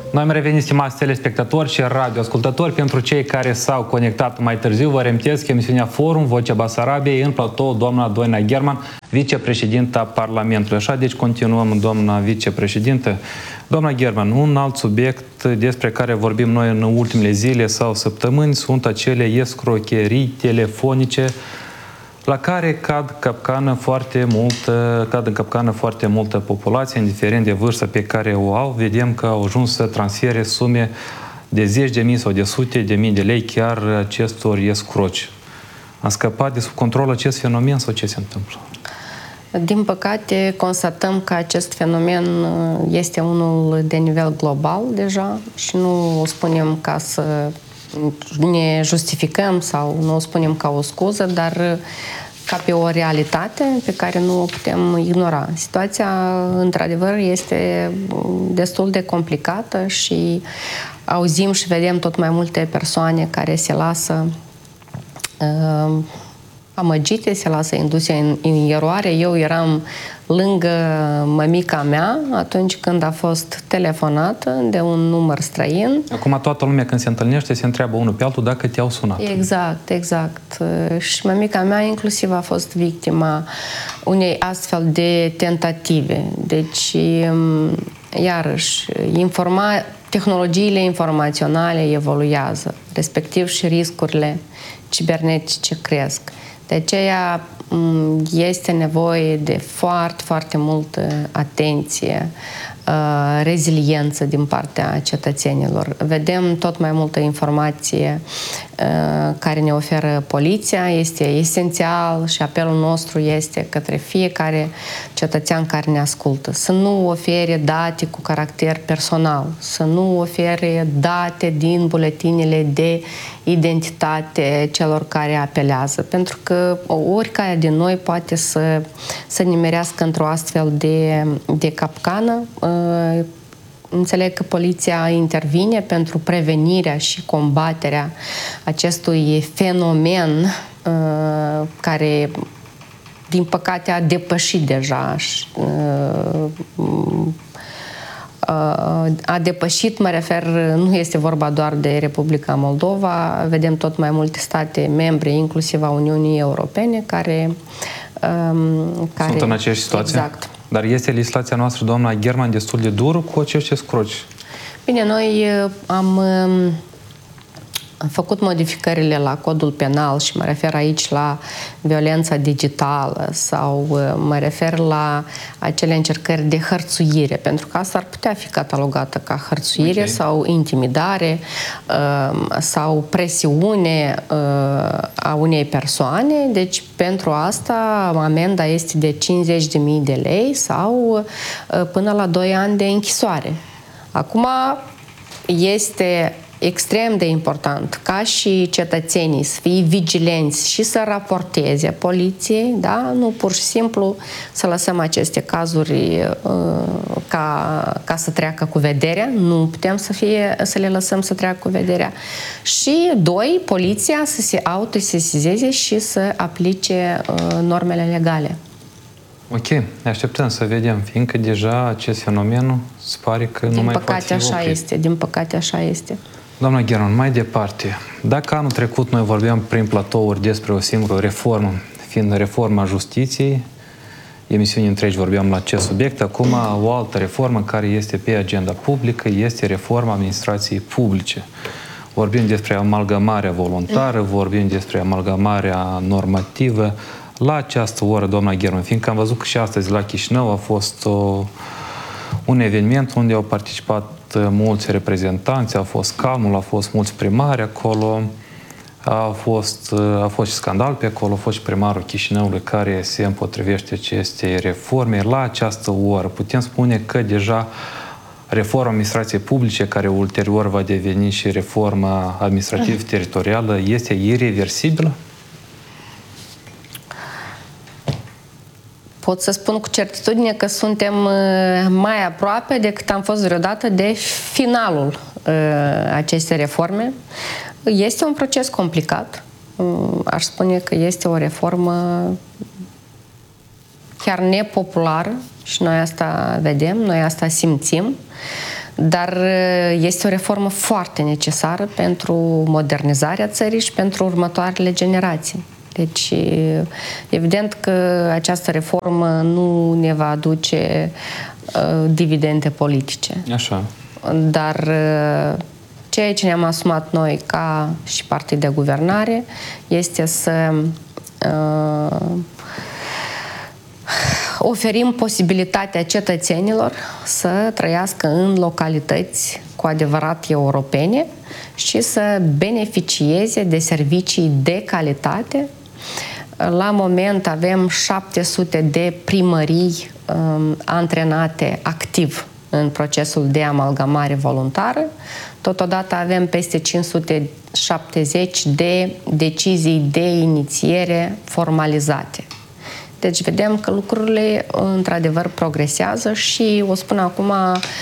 Noi am revenit, stimați telespectatori și radioascultători. Pentru cei care s-au conectat mai târziu, vă reamintesc emisiunea Forum, Vocea Basarabiei, în platou, doamna Doina German, vicepreședinta Parlamentului. Așa, deci continuăm, doamna vicepreședintă. Doamna German, un alt subiect despre care vorbim noi în ultimele zile sau săptămâni sunt acele escrocherii telefonice la care cad în capcană foarte multă populație, indiferent de vârsta pe care o au. Vedem că au ajuns să transfere sume de zeci de mii sau de sute de mii de lei chiar acestor escroci. A scăpat de sub control acest fenomen sau ce se întâmplă? Din păcate, constatăm că acest fenomen este unul de nivel global deja și nu o spunem ca să ne justificăm sau nu o spunem ca o scuză, dar ca pe o realitate pe care nu o putem ignora. Situația, într-adevăr, este destul de complicată și auzim și vedem tot mai multe persoane care se lasă amăgite, se lasă induse în eroare. Eu eram lângă mămica mea atunci când a fost telefonată de un număr străin. Acum toată lumea când se întâlnește se întreabă unul pe altul dacă te-au sunat. Exact. Și mămica mea inclusiv a fost victima unei astfel de tentative. Deci, iarăși, tehnologiile informaționale evoluează, respectiv și riscurile cibernetice cresc. De aceea este nevoie de foarte, foarte multă atenție, reziliență din partea cetățenilor. Vedem tot mai multă informație care ne oferă poliția. Este esențial și apelul nostru este către fiecare cetățean care ne ascultă să nu ofere date cu caracter personal, să nu ofere date din buletinele de identitate celor care apelează, pentru că oricare din noi poate să nimerească într-o astfel de capcană. Înțeleg că poliția intervine pentru prevenirea și combaterea acestui fenomen care, din păcate, a depășit deja a depășit, mă refer, nu este vorba doar de Republica Moldova, vedem tot mai multe state membre, inclusiv a Uniunii Europene, care sunt în aceeași situație? Exact. Dar este legislația noastră, doamna German, destul de dură cu acești escroci? Bine, noi am făcut modificările la codul penal și mă refer aici la violența digitală sau mă refer la acele încercări de hărțuire, pentru că asta ar putea fi catalogată ca hărțuire sau intimidare sau presiune a unei persoane. Deci pentru asta amenda este de 50.000 de lei sau până la 2 ani de închisoare. Acum este extrem de important ca și cetățenii să fie vigilenți și să raporteze poliției, da? Nu pur și simplu să lăsăm aceste cazuri ca să treacă cu vederea, nu putem să le lăsăm să treacă cu vederea. Și, 2, poliția să se autosesizeze și să aplice normele legale. Ok, așteptăm să vedem, fiindcă deja acest fenomen se pare că nu mai poate fi oprit. Din păcate așa este. Doamna German, mai departe, dacă anul trecut noi vorbeam prin platouri despre o singură reformă, fiind reforma justiției, emisiuni întregi vorbeam la acest subiect, acum o altă reformă care este pe agenda publică este reforma administrației publice. Vorbim despre amalgamarea voluntară, vorbim despre amalgamarea normativă. La această oră, doamna German, fiindcă am văzut că și astăzi la Chișinău a fost un eveniment unde au participat mulți reprezentanți, a fost calmul, au fost mulți primari acolo, a fost și scandal pe acolo, a fost și primarul Chișinăului care se împotrivește acestei reforme. La această oră putem spune că deja reforma administrației publice, care ulterior va deveni și reforma administrativ-teritorială, este ireversibilă? Pot să spun cu certitudine că suntem mai aproape decât am fost vreodată de finalul acestei reforme. Este un proces complicat. Aș spune că este o reformă chiar nepopulară și noi asta vedem, noi asta simțim. Dar este o reformă foarte necesară pentru modernizarea țării și pentru următoarele generații. Deci, evident că această reformă nu ne va aduce dividende politice. Așa. Dar ceea ce ne-am asumat noi ca și partid de guvernare este să oferim posibilitatea cetățenilor să trăiască în localități cu adevărat europene și să beneficieze de servicii de calitate. La moment avem 700 de primării antrenate activ în procesul de amalgamare voluntară. Totodată avem peste 570 de decizii de inițiere formalizate. Deci vedem că lucrurile într-adevăr progresează și o spun acum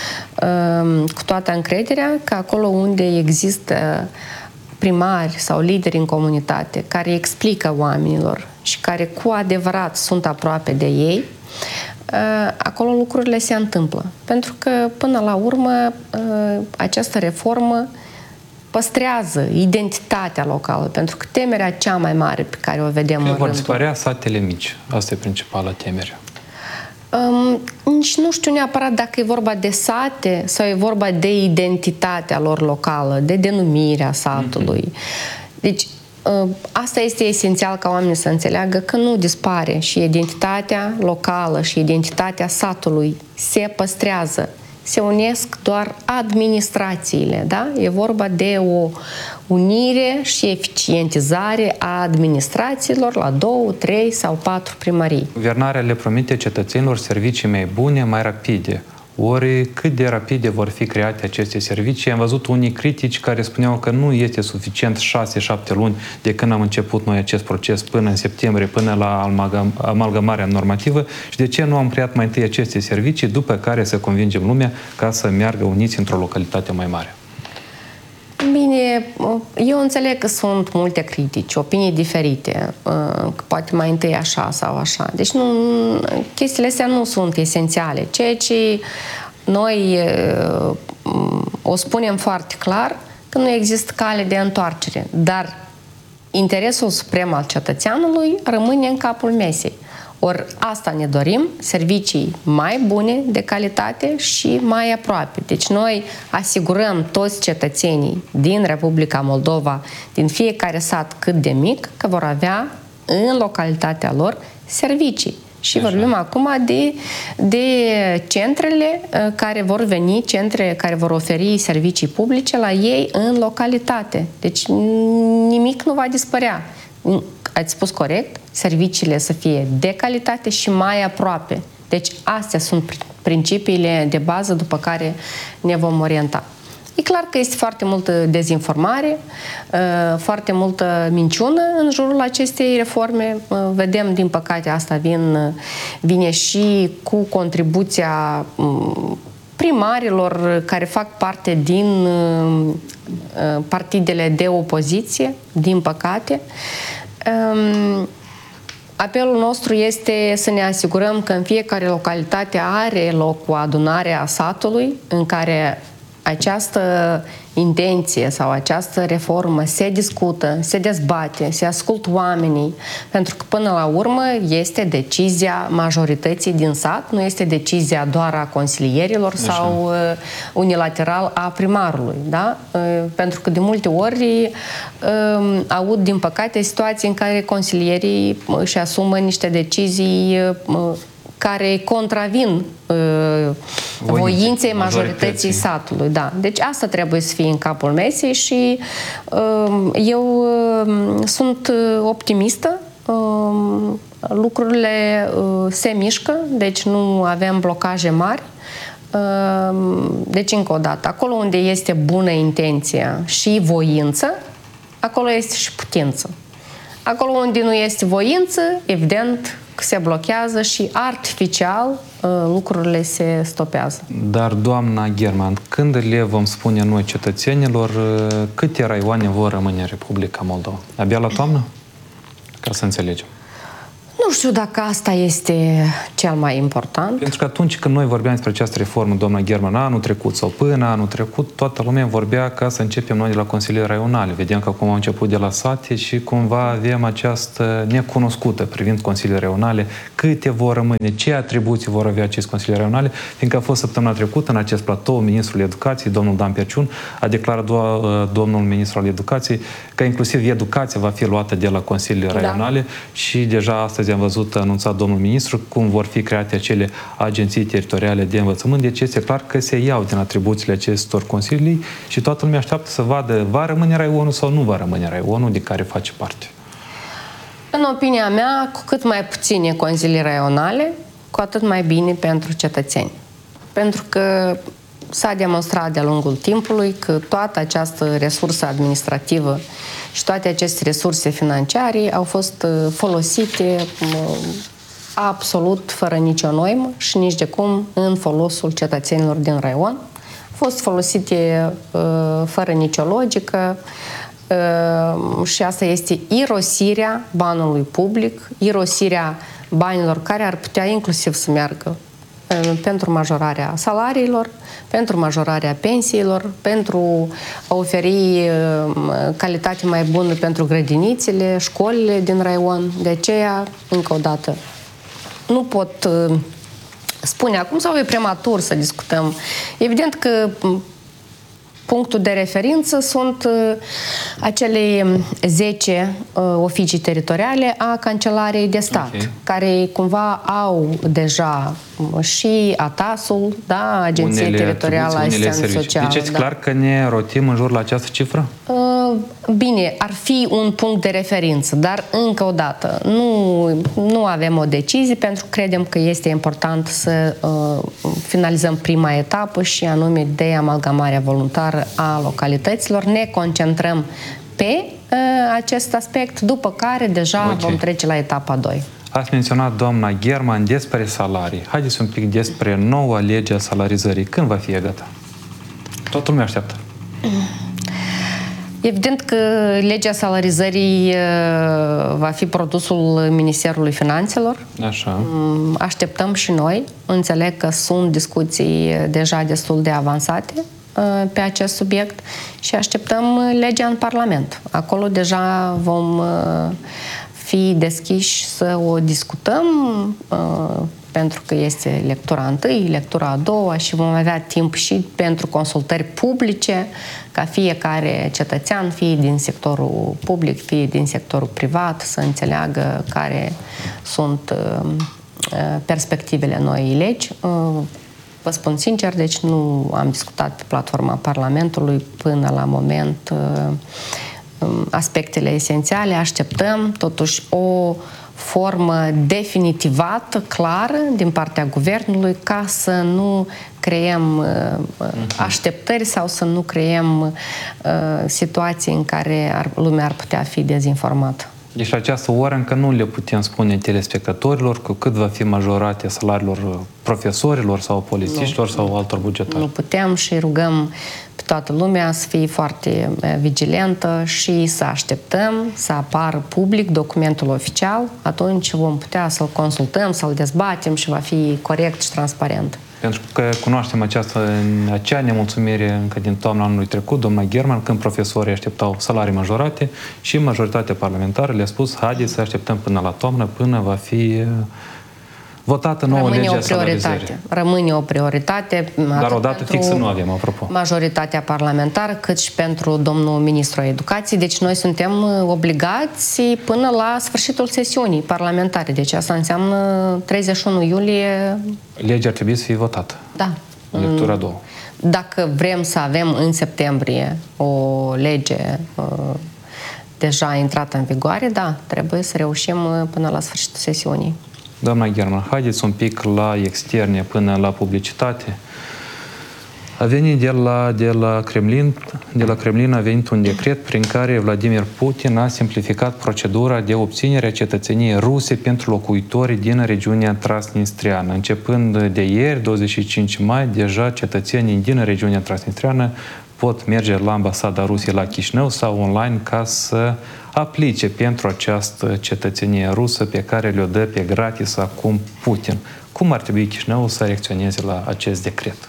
cu toată încrederea că acolo unde există primari sau lideri în comunitate care explică oamenilor și care cu adevărat sunt aproape de ei, acolo lucrurile se întâmplă. Pentru că, până la urmă, această reformă păstrează identitatea locală, pentru că temerea cea mai mare pe care o vedem în vor dispărea satele mici. Asta e principala temere. Nici nu știu neapărat dacă e vorba de sate sau e vorba de identitatea lor locală, de denumirea satului. Deci, asta este esențial ca oamenii să înțeleagă că nu dispare și identitatea locală și identitatea satului se păstrează. Se unesc doar administrațiile, da? E vorba de o unire și eficientizare a administrațiilor la 2, 3 sau 4 primării. Guvernarea le promite cetățenilor servicii mai bune, mai rapide. Ori cât de rapide vor fi create aceste servicii? Am văzut unii critici care spuneau că nu este suficient 6-7 luni de când am început noi acest proces până în septembrie, până la amalgamarea normativă și de ce nu am creat mai întâi aceste servicii, după care să convingem lumea ca să meargă uniți într-o localitate mai mare. Bine, eu înțeleg că sunt multe critici, opinii diferite, că poate mai întâi așa sau așa. Deci chestiile astea nu sunt esențiale. Ceea ce noi o spunem foarte clar, că nu există cale de întoarcere, dar interesul suprem al cetățeanului rămâne în capul mesei. Ori asta ne dorim, servicii mai bune, de calitate și mai aproape. Deci noi asigurăm toți cetățenii din Republica Moldova, din fiecare sat cât de mic, că vor avea în localitatea lor servicii. Și vorbim acum de centrele care vor veni, centre care vor oferi servicii publice la ei în localitate. Deci nimic nu va dispărea. Ați spus corect, serviciile să fie de calitate și mai aproape. Deci astea sunt principiile de bază după care ne vom orienta. E clar că este foarte multă dezinformare, foarte multă minciună în jurul acestei reforme. Vedem, din păcate, asta vine și cu contribuția primarilor care fac parte din partidele de opoziție, din păcate. Apelul nostru este să ne asigurăm că în fiecare localitate are loc o adunare a satului în care această intenție sau această reformă se discută, se dezbate, se ascultă oamenii, pentru că până la urmă este decizia majorității din sat, nu este decizia doar a consilierilor sau unilateral a primarului. Da? Pentru că de multe ori aud, din păcate, situații în care consilierii își asumă niște decizii care contravin voinței majorității satului. Da. Deci asta trebuie să fie în capul mesei și eu sunt optimistă. Lucrurile se mișcă, deci nu avem blocaje mari. Deci, încă o dată, acolo unde este bună intenție și voință, acolo este și putință. Acolo unde nu este voință, evident, se blochează și artificial lucrurile se stopează. Dar, doamna German, când le vom spune noi cetățenilor câte raioane vor rămâne în Republica Moldova? Abia la toamnă? Ca să înțelegem. Nu, Nu știu dacă asta este cel mai important. Pentru că atunci când noi vorbeam despre această reformă, doamna German, anul trecut sau până anul trecut, toată lumea vorbea ca să începem noi de la consiliile raionale. Vedem că acum au început de la sate și cumva avem această necunoscută privind consiliile raionale, câte vor rămâne, ce atribuții vor avea aceste consilii raionale, fiindcă a fost săptămâna trecută în acest platou ministrul educației, domnul Dan Perciun, a declarat domnul ministru al educației că inclusiv educația va fi luată de la consiliile raionale și deja astăzi am văzut anunțat domnul ministru cum vor fi create acele agenții teritoriale de învățământ. Deci este clar că se iau din atribuțiile acestor consilii și toată lumea așteaptă să vadă va rămâne raionul sau nu va rămâne raionul de care face parte. În opinia mea, cu cât mai puține consilii raionale, cu atât mai bine pentru cetățeni. Pentru că s-a demonstrat de-a lungul timpului că toată această resursă administrativă și toate aceste resurse financiare au fost folosite absolut fără nicio noimă și nici de cum în folosul cetățenilor din raion. Au fost folosite fără nicio logică și asta este irosirea banului public, irosirea banilor care ar putea inclusiv să meargă pentru majorarea salariilor, pentru majorarea pensiilor, pentru a oferi calitate mai bună pentru grădinițele, școlile din raion. De aceea, încă o dată, nu pot spune acum sau e prematur să discutăm. Evident că punctul de referință sunt acele 10 oficii teritoriale a Cancelariei de Stat, care cumva au deja și ATAS-ul, da, Agenția Teritorială a Asistenței Sociale. Deci, clar că ne rotim în jur la această cifră? Bine, ar fi un punct de referință, dar încă o dată nu avem o decizie pentru că credem că este important să finalizăm prima etapă și anume de amalgamarea voluntară a localităților. Ne concentrăm pe acest aspect, după care deja vom trece la etapa 2. Ați menționat, doamna German, despre salarii. Haideți un pic despre noua lege a salarizării. Când va fi gata? Toată lumea așteaptă. Evident că legea salarizării va fi produsul Ministerului Finanțelor. Așa. Așteptăm și noi. Înțeleg că sunt discuții deja destul de avansate pe acest subiect și așteptăm legea în Parlament. Acolo deja vom fi deschiși să o discutăm pentru că este lectura 1, lectura a doua și vom avea timp și pentru consultări publice, ca fiecare cetățean, fie din sectorul public, fie din sectorul privat, să înțeleagă care sunt perspectivele noii legi. Vă spun sincer, deci nu am discutat pe platforma Parlamentului până la moment aspectele esențiale. Așteptăm totuși o formă definitivată, clară, din partea guvernului, ca să nu creăm așteptări sau să nu creăm situații în care lumea ar putea fi dezinformată. Deci la această oră încă nu le putem spune telespectatorilor cu cât va fi majorarea salariilor profesorilor sau polițiștilor sau altor bugetari. Nu putem și rugăm pe toată lumea să fie foarte vigilentă și să așteptăm să apară public documentul oficial, atunci vom putea să-l consultăm, să-l dezbatem și va fi corect și transparent. Pentru că cunoaștem acea nemulțumire încă din toamna anului trecut, doamna German, când profesorii așteptau salarii majorate și majoritatea parlamentară le-a spus haideți să așteptăm până la toamnă, până va fi votată nouă lege a salarizării. Rămâne o prioritate. Dar o dată fixă nu avem, apropo. Majoritatea parlamentară, cât și pentru domnul ministru al educației. Deci noi suntem obligați până la sfârșitul sesiunii parlamentare. Deci asta înseamnă 31 iulie. Legea ar trebui să fie votată. Da. Lectura 2. Dacă vrem să avem în septembrie o lege deja intrată în vigoare, da, trebuie să reușim până la sfârșitul sesiunii. Doamna German, haideți un pic la externe până la publicitate. A venit de la Kremlin a venit un decret prin care Vladimir Putin a simplificat procedura de obținere a cetățeniei ruse pentru locuitorii din regiunea transnistreană. Începând de ieri, 25 mai, deja cetățenii din regiunea transnistreană pot merge la ambasada Rusiei la Chișinău sau online ca să aplice pentru această cetățenie rusă pe care le-o dă pe gratis acum Putin. Cum ar trebui Chișinăul să reacționeze la acest decret?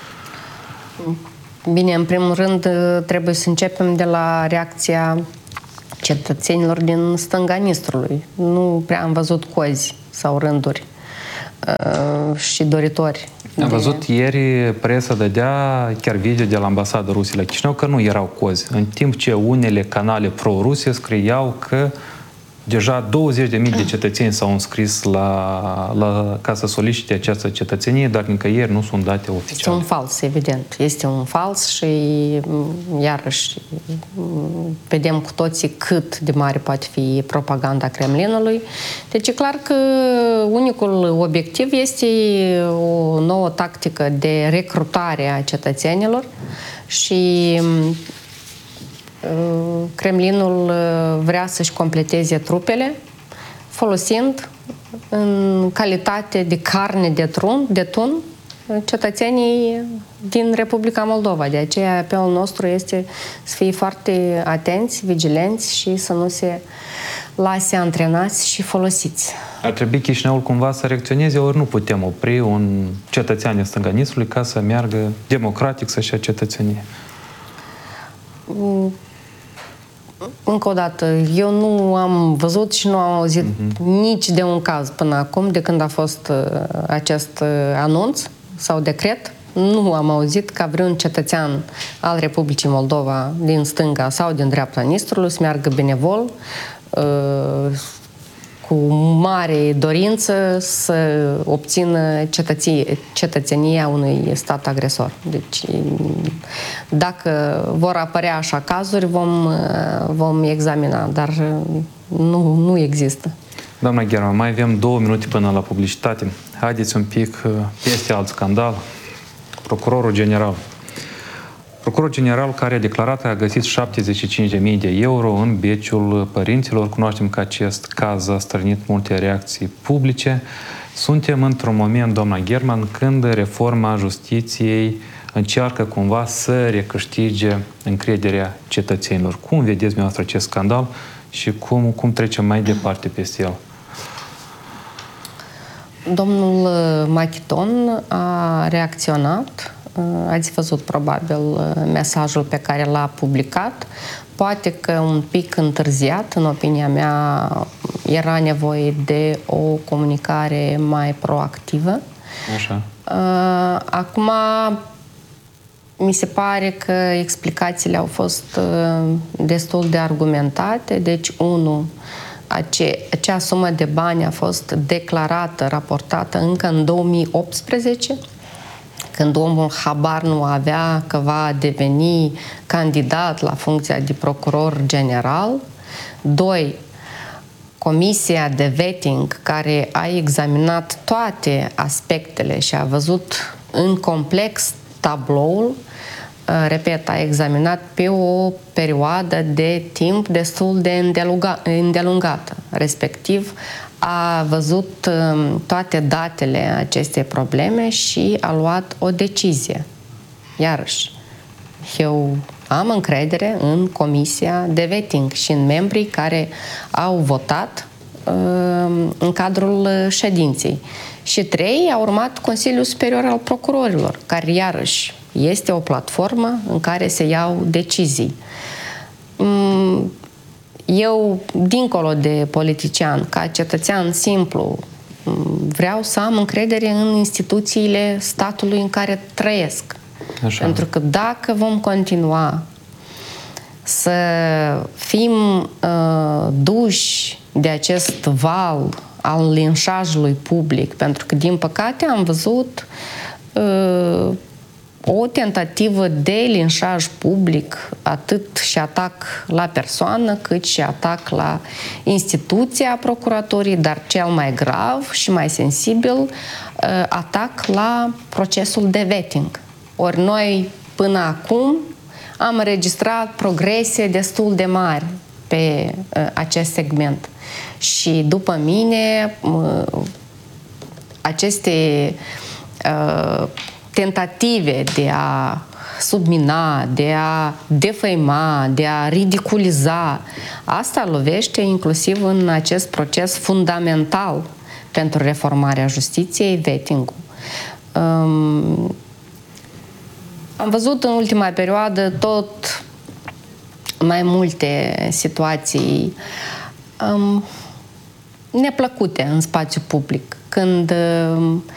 Bine, în primul rând trebuie să începem de la reacția cetățenilor din stânga Nistrului. Nu prea am văzut cozi sau rânduri și doritori. Am văzut ieri presa dădea chiar video de la ambasada Rusiei la Chișinău că nu erau cozi, în timp ce unele canale pro-ruse scriau că deja 20.000 de cetățeni s-au înscris ca să solicite această cetățenie, dar nicăieri nu sunt date oficiale. Este un fals, evident. Este un fals și iarăși vedem cu toții cât de mare poate fi propaganda Kremlinului. Deci e clar că unicul obiectiv este o nouă tactică de recrutare a cetățenilor și Kremlinul vrea să-și completeze trupele folosind în calitate de carne de tun cetățenii din Republica Moldova. De aceea apelul nostru este să fie foarte atenți, vigilenți și să nu se lase antrenați și folosiți. Ar trebui Chișinăul cumva să reacționeze, ori nu putem opri un cetățean din stânga Nistrului ca să meargă democratic să-și ia cetățenie? Încă o dată, eu nu am văzut și nu am auzit nici de un caz până acum, de când a fost acest anunț sau decret. Nu am auzit ca vreun cetățean al Republicii Moldova din stânga sau din dreapta Nistrului să meargă benevol, cu mare dorință să obțină cetățenia unui stat agresor. Deci, dacă vor apărea așa cazuri, vom examina, dar nu există. Doamna German, mai avem 2 minute până la publicitate. Haideți un pic peste alt scandal. Procurorul general care a declarat că a găsit 75.000 de euro în beciul părinților. Cunoaștem că acest caz a strânit multe reacții publice. Suntem într-un moment, doamna German, când reforma justiției încearcă cumva să recâștige încrederea cetățenilor. Cum vedeți dumneavoastră acest scandal și cum trecem mai departe peste el? Domnul Machiton a reacționat. Ați văzut probabil mesajul pe care l-a publicat. Poate că un pic întârziat, în opinia mea, era nevoie de o comunicare mai proactivă. Așa. Acum, mi se pare că explicațiile au fost destul de argumentate. Deci, acea sumă de bani a fost declarată, raportată încă în 2018, când omul habar nu avea că va deveni candidat la funcția de procuror general. 2. Comisia de vetting care a examinat toate aspectele și a văzut în complex tabloul, repet, a examinat pe o perioadă de timp destul de îndelungată, respectiv a văzut toate datele acestei probleme și a luat o decizie. Iarăși, eu am încredere în Comisia de vetting și în membrii care au votat în cadrul ședinței. Și 3, a urmat Consiliul Superior al Procurorilor, care iarăși este o platformă în care se iau decizii. Eu, dincolo de politician, ca cetățean simplu, vreau să am încredere în instituțiile statului în care trăiesc. Așa. Pentru că dacă vom continua să fim duși de acest val al linșajului public, pentru că, din păcate, am văzut o tentativă de linșaj public, atât și atac la persoană, cât și atac la instituția procuraturii, dar cel mai grav și mai sensibil, atac la procesul de vetting. Ori noi, până acum, am înregistrat progrese destul de mari pe acest segment. Și după mine, aceste tentative de a submina, de a defăima, de a ridiculiza. Asta lovește inclusiv în acest proces fundamental pentru reformarea justiției, vetting-ul. Am văzut în ultima perioadă tot mai multe situații neplăcute în spațiu public, când